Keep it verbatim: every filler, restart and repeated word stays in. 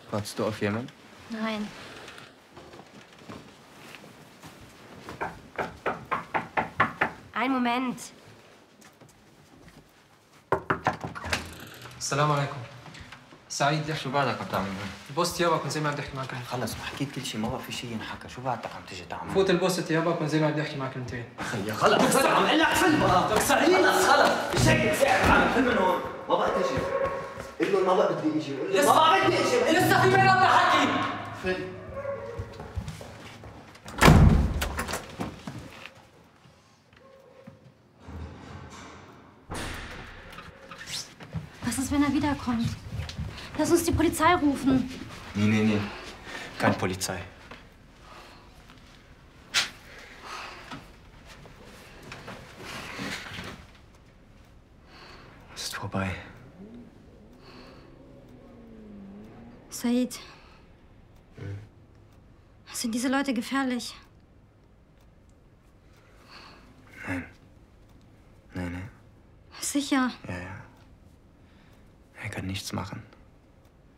Wartest du auf jemanden? Nein. Ein Moment. السلام عليكم. سعيد يحكي. شو بعدك عم تعمل هون؟ البوست يابا كنت زي ما عم يحكي معك. خلص ما حكيت كل شيء، ما بقى في شيء ينحكى، شو بعدك عم تجي تعمل؟ فوت البوست يابا كنت زي ما عم يحكي معك كلمتين. خيي خلص عم اقول لك فل بقى، لك سعيد خلص خلص، مش هيك ساعة عم فل من هون، ما بقى تجي. قول لهم ما بقى بدي اجي، ما بقى بدي اجي، لسه في بيناتنا حكي. فل. Was ist, wenn er wiederkommt? Lass uns die Polizei rufen. Nee, nee, nee. Keine Polizei. Es ist vorbei. Said. Hm? Sind diese Leute gefährlich? Nein. Nein, nein. Sicher. Ja, ja. Er kann nichts machen.